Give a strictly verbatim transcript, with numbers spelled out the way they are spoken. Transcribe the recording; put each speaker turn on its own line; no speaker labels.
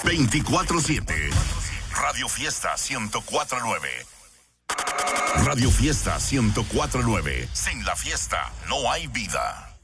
veinticuatro siete. Radio Fiesta ciento cuatro punto nueve. Radio Fiesta ciento cuatro punto nueve. Sin la fiesta no hay vida.